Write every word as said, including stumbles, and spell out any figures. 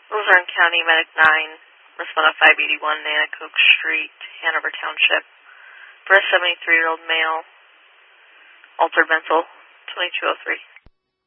Luzerne County Medic nine, respond to five eighty-one Nanacoke Street, Hanover Township. For a seventy-three-year-old male, altered mental, twenty-two oh three.